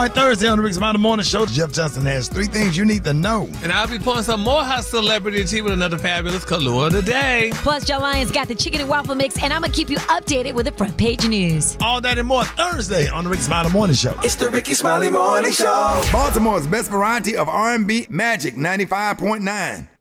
right, Thursday on the Rick Smiley Morning Show, Jeff Johnson has 3 things you need to know. And I'll be pouring some more hot celebrity tea with another fabulous Kahlua today. Plus, Joe Lyons got the chicken and waffle mix, and I'm going to keep you updated with the front page news. All that and more Thursday on the Rick Smiley Morning Show. It's the Ricky Smiley Morning Show. Baltimore's best variety of R&B, Magic 95.9.